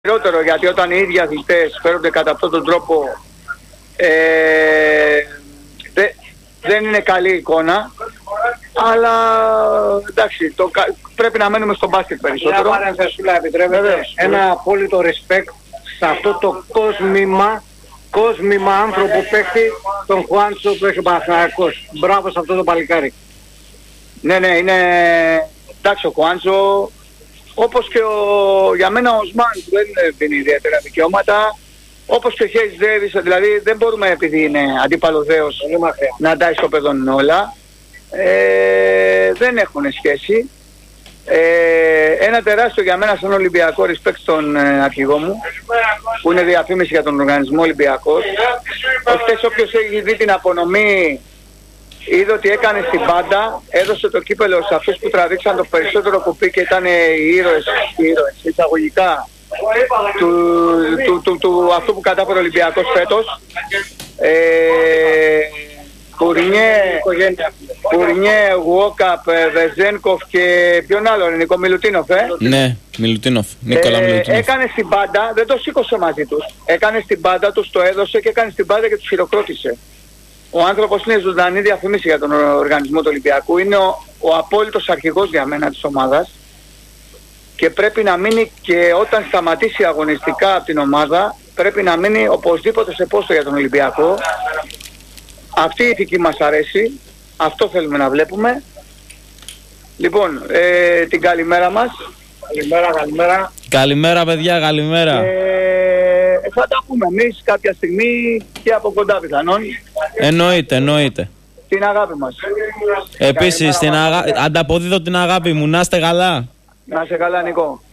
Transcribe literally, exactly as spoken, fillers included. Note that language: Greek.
χειρότερο, γιατί όταν οι ίδιοι αθλητές φέρονται κατά αυτόν τον τρόπο ε, δε, δεν είναι καλή εικόνα, αλλά εντάξει, το, πρέπει να μένουμε στο μπάσκετ περισσότερο. Μια παρένθεσούλα επιτρέπετε, ένα απόλυτο respect σε αυτό το κόσμημα, κόσμημα άνθρωπο παίχτη, τον Χουάντσο που έχει ο Παναθηναϊκός. Μπράβο σε αυτό το παλικάρι. Ναι, ναι, είναι εντάξει ο Χουάντσο, όπως και ο, για μένα ο Οσμάν που δεν δίνει ιδιαίτερα δικαιώματα, όπως και ο Χέις Ντέιβις, δηλαδή δεν μπορούμε επειδή είναι αντίπαλο δέος να ντάει στο παιδόν όλα. Ε, δεν έχουν σχέση. Ε, ένα τεράστιο για μένα σαν Ολυμπιακό respect στον ε, αρχηγό μου, που είναι διαφήμιση για τον οργανισμό Ολυμπιακός. Ωστόσο όποιος έχει δει την απονομή είδε ότι έκανε στην πάντα, έδωσε το κύπελο σε αυτούς που τραβήξαν το περισσότερο κουπί και ήταν οι ήρωες, οι ήρωες εισαγωγικά του, του, του, του αυτού που κατάφερε ο Ολυμπιακός φέτος. Ε, Κουρνιέ, Κουρνιέ, Γουόκαπ, Βεζένκοφ και ποιον άλλο, Νίκο Μιλουτίνοφ, ε? Ναι, Μιλουτίνοφ, Νίκολα ε, Μιλουτίνοφ. Έκανε στην πάντα, δεν το σήκωσε μαζί τους. Έκανε στην πάντα, τους το έδωσε και έκανε στην πάντα και τους χειροκρότησε. Ο άνθρωπος είναι ζωντανή διαφήμιση για τον οργανισμό του Ολυμπιακού. Είναι ο, ο απόλυτος αρχηγός για μένα της ομάδας. Και πρέπει να μείνει και όταν σταματήσει αγωνιστικά από την ομάδα, πρέπει να μείνει οπωσδήποτε σε πόστο για τον Ολυμπιακό. Αυτή η ηθική μας αρέσει, αυτό θέλουμε να βλέπουμε. Λοιπόν, ε, την καλημέρα μας. Καλημέρα, καλημέρα. Καλημέρα παιδιά, καλημέρα. Ε, θα τα πούμε εμείς κάποια στιγμή και από κοντά πιθανόν. Εννοείται, εννοείται. Την αγάπη μας. Επίσης, την αγα... ανταποδίδω την αγάπη μου, να είστε καλά. Να είστε καλά Νικό.